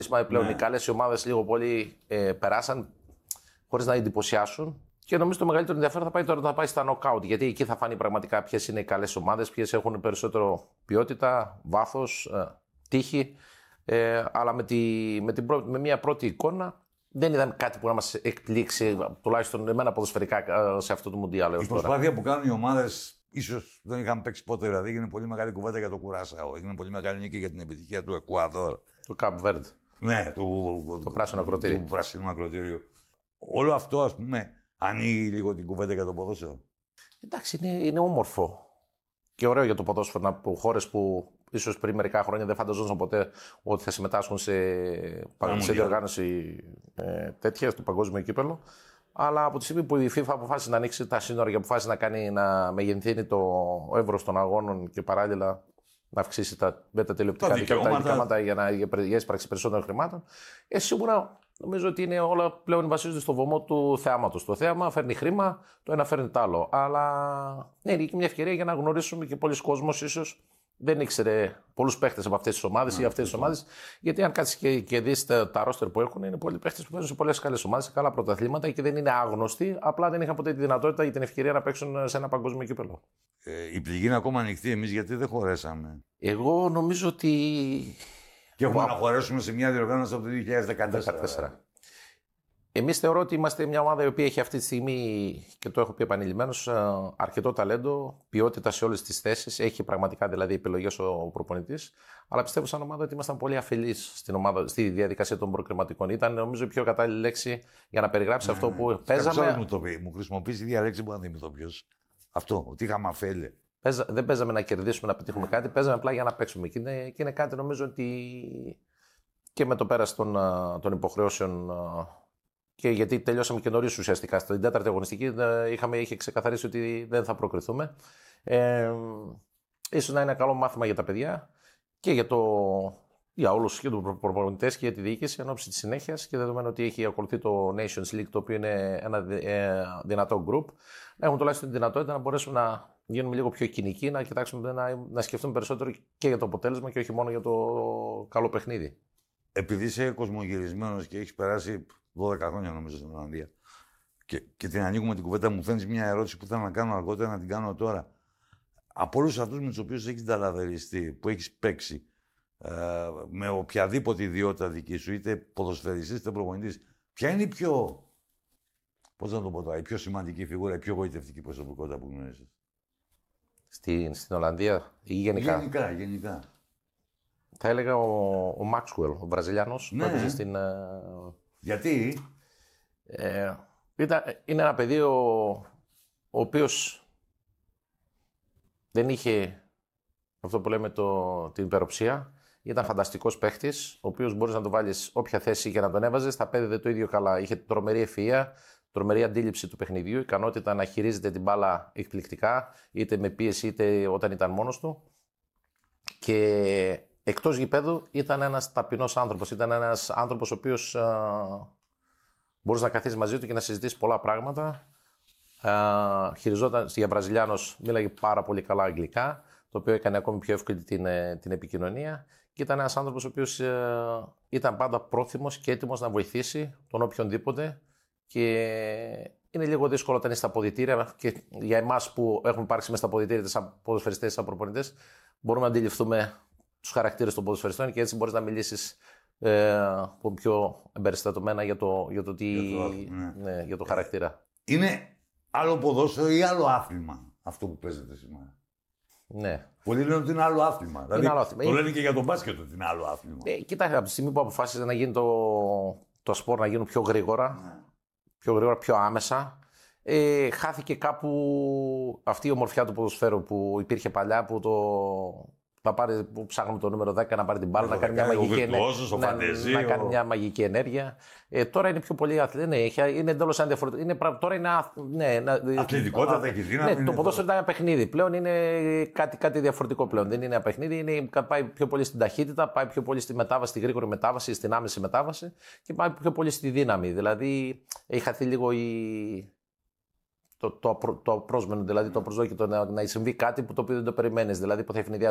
Πλέον οι καλές ομάδες λίγο πολύ περάσαν χωρίς να εντυπωσιάσουν. Και νομίζω το μεγαλύτερο ενδιαφέρον θα πάει τώρα θα πάει στα knockout. Γιατί εκεί θα φανεί πραγματικά ποιες είναι οι καλές ομάδες, ποιες έχουν περισσότερο ποιότητα, βάθος, τύχη. Αλλά με μια πρώτη εικόνα δεν είδαμε κάτι που να μας εκπλήξει, τουλάχιστον εμένα ποδοσφαιρικά, σε αυτό το Μουντιάλ. Η προσπάθεια που κάνουν οι ομάδες, ίσως δεν είχαν παίξει ποτέ. Δηλαδή, έγινε πολύ μεγάλη κουβέντα για το Κουράσαο. Έγινε πολύ μεγάλη νίκη για την επιτυχία του Εκουαδόρ. Του Καμπ Βέρντ. Ναι, το πράσινο ακροτήριο. Του πράσινου ακροτήριου. Όλο αυτό, ας πούμε, ανοίγει λίγο την κουβέντα για το ποδόσφαιρο. Εντάξει, είναι όμορφο. Και ωραίο για το ποδόσφαιρο από χώρες που ίσως πριν μερικά χρόνια δεν φανταζόντουσαν ποτέ ότι θα συμμετάσχουν σε διοργάνωση τέτοια, στο παγκόσμιο κύπελλο. Αλλά από τη στιγμή που η FIFA αποφάσισε να ανοίξει τα σύνορα και αποφάσισε να μεγενθύνει το εύρος των αγώνων και παράλληλα να αυξήσει τα τηλεοπτικά δικαιώματα για να έσπραξη περισσότερων χρημάτων, σίγουρα νομίζω ότι είναι όλα πλέον βασίζονται στο βωμό του θεάματος. Το θέαμα φέρνει χρήμα, το ένα φέρνει το άλλο. Αλλά είναι και μια ευκαιρία για να γνωρίσουμε και πολλοί κόσμος ίσως δεν ήξερε πολλούς παίχτες από αυτές τις ομάδες ή αυτές τις ομάδες. Γιατί αν κάτσεις και δεις τα ρόστερ που έχουν, είναι πολλοί παίχτες που παίζουν σε πολλές καλές ομάδες, σε καλά πρωταθλήματα και δεν είναι άγνωστοι. Απλά δεν είχαν ποτέ τη δυνατότητα ή την ευκαιρία να παίξουν σε ένα παγκόσμιο κύπελλο. Η πληγή είναι ακόμα ανοιχτή. Εμείς γιατί δεν χωρέσαμε? Εγώ νομίζω ότι. Και έχουμε να χωρέσουμε σε μια διοργάνωση από το 2014. Εμείς θεωρώ ότι είμαστε μια ομάδα η οποία έχει αυτή τη στιγμή, και το έχω πει επανειλημμένως, αρκετό ταλέντο, ποιότητα σε όλες τις θέσεις. Έχει πραγματικά δηλαδή επιλογές ο προπονητής. Αλλά πιστεύω σαν ομάδα ότι ήμασταν πολύ αφιλείς στη διαδικασία των προκριματικών. Ήταν νομίζω η πιο κατάλληλη λέξη για να περιγράψει αυτό που παίζαμε. Μου χρησιμοποιήσει η ίδια λέξη που αν το ποιος. Αυτό, ότι είχαμε αφέλεια. Δεν παίζαμε να κερδίσουμε, να πετύχουμε κάτι, παίζαμε απλά για να παίξουμε. Και είναι κάτι νομίζω ότι και με το πέρας των υποχρεώσεων. Και γιατί τελειώσαμε και νωρίς ουσιαστικά. Στην τέταρτη αγωνιστική είχε ξεκαθαρίσει ότι δεν θα προκριθούμε. Ίσως να είναι ένα καλό μάθημα για τα παιδιά και για όλους και τους προπονητές και για τη διοίκηση εν ώψη της συνέχειας και δεδομένου ότι έχει ακολουθεί το Nations League, το οποίο είναι ένα δυνατό group, να έχουμε τουλάχιστον τη δυνατότητα να μπορέσουμε να γίνουμε λίγο πιο κοινικοί, να κοιτάξουμε να σκεφτούμε περισσότερο και για το αποτέλεσμα και όχι μόνο για το καλό παιχνίδι. Επειδή είσαι κοσμογυρισμένος και έχεις περάσει 12 χρόνια νομίζω στην Ολλανδία και την ανοίγουμε την κουβέντα, μου φαίνεται μια ερώτηση που θέλω να κάνω αργότερα, να την κάνω τώρα. Από όλους αυτούς με τους οποίους έχεις ταλαδεριστεί, που έχεις παίξει, με οποιαδήποτε ιδιότητα δική σου, είτε ποδοσφαιριστής είτε προπονητής, ποια είναι η πιο, πώς να το πω τώρα, η πιο σημαντική φιγούρα, η πιο γοητευτική προσωπικότητα που γνωρίζεις? Στην Ολλανδία ή γενικά? Γενικά. Θα έλεγα ο Μάξουελ, ο Βραζιλιάνος. Ναι. Που έπαιζε στην. Γιατί? Είναι ένα παιδί ο οποίος δεν είχε αυτό που λέμε την υπεροψία. Ήταν φανταστικός παίχτης, ο οποίος μπορείς να τον βάλεις όποια θέση και να τον έβαζες, θα πέδευε το ίδιο καλά. Είχε τρομερή ευφυΐα, τρομερή αντίληψη του παιχνιδιού, ικανότητα να χειρίζεται την μπάλα εκπληκτικά, είτε με πίεση είτε όταν ήταν μόνος του. Και εκτός γηπέδου ήταν ένας ταπεινός άνθρωπος. Ήταν ένας άνθρωπος ο οποίος μπορούσε να καθίσει μαζί του και να συζητήσει πολλά πράγματα. Χειριζόταν, για Βραζιλιάνος, μίλαγε πάρα πολύ καλά αγγλικά, το οποίο έκανε ακόμη πιο εύκολη την επικοινωνία. Και ήταν ένας άνθρωπος ο οποίος ήταν πάντα πρόθυμος και έτοιμος να βοηθήσει τον οποιονδήποτε. Και είναι λίγο δύσκολο όταν είσαι στα αποδυτήρια και για εμάς που έχουμε υπάρξει μέσα στα αποδυτήρια, σαν ποδοσφαιριστές, σαν προπονητές, μπορούμε να αντιληφθούμε τους χαρακτήρες των ποδοσφαιριστών και έτσι μπορείς να μιλήσεις πιο εμπεριστατωμένα για το χαρακτήρα. Είναι άλλο ποδόσφαιρο ή άλλο άθλημα αυτό που παίζετε σήμερα? Ναι. Πολλοί λένε ότι είναι άλλο άθλημα. Είναι άλλο άθλημα. Το λένε και για τον μπάσκετ ότι είναι άλλο άθλημα. Κοιτάξτε, από τη στιγμή που αποφάσισε να γίνει το σπορ να γίνουν πιο γρήγορα, πιο άμεσα, χάθηκε κάπου αυτή η ομορφιά του ποδοσφαίρου που υπήρχε παλιά, που ψάχνουμε το νούμερο 10 να πάρει την μπάλα, να κάνει μια μαγική ενέργεια. Τώρα είναι πιο πολύ αθλητικό. Είναι εντελώς αντιφορετικό. Τώρα είναι. Αθλητικότητα δεν έχει δύναμη. Ναι, το ποδόσφαιρο ήταν ένα παιχνίδι. Πλέον είναι κάτι διαφορετικό πλέον. Δεν είναι ένα παιχνίδι. Πάει πιο πολύ στην ταχύτητα, πάει πιο πολύ στη μετάβαση, στη γρήγορη μετάβαση, στην άμεση μετάβαση και πάει πιο πολύ στη δύναμη. Δηλαδή έχει χαθεί λίγο το απρόσμενο, δηλαδή το προσδόκητο να συμβεί κάτι που το οποίο δεν το περιμένεις. Δηλαδή που θα ευνηδιάζει